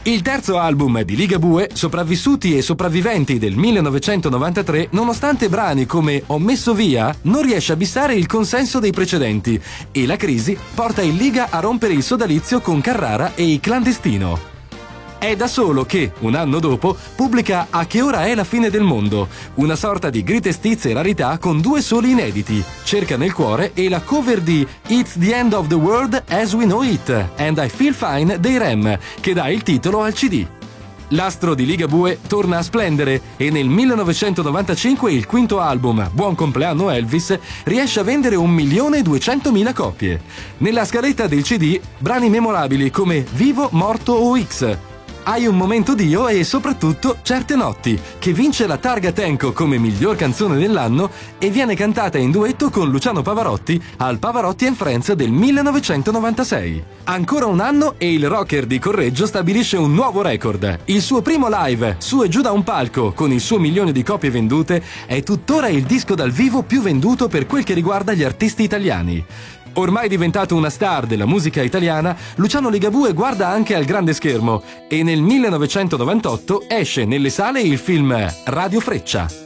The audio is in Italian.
Il terzo album di Ligabue, Sopravvissuti e sopravviventi del 1993, nonostante brani come Ho messo via, non riesce a bissare il consenso dei precedenti e la crisi porta il Liga a rompere il sodalizio con Carrara e i Clandestino. È da solo che, un anno dopo, pubblica A che ora è la fine del mondo, una sorta di greatest hits e rarità con 2 soli inediti, Cerca nel cuore e la cover di It's the End of the World as We Know It and I Feel Fine dei Rem, che dà il titolo al CD. L'astro di Ligabue torna a splendere e nel 1995 il quinto album, Buon compleanno Elvis, riesce a vendere 1.200.000 copie. Nella scaletta del CD, brani memorabili come Vivo, Morto o X, Hai un momento d'io e soprattutto Certe notti, che vince la Targa Tenco come miglior canzone dell'anno e viene cantata in duetto con Luciano Pavarotti al Pavarotti & Friends del 1996. Ancora un anno e il rocker di Correggio stabilisce un nuovo record. Il suo primo live, Su e giù da un palco, con il suo 1.000.000 di copie vendute, è tuttora il disco dal vivo più venduto per quel che riguarda gli artisti italiani. Ormai diventato una star della musica italiana, Luciano Ligabue guarda anche al grande schermo e nel 1998 esce nelle sale il film Radio Freccia.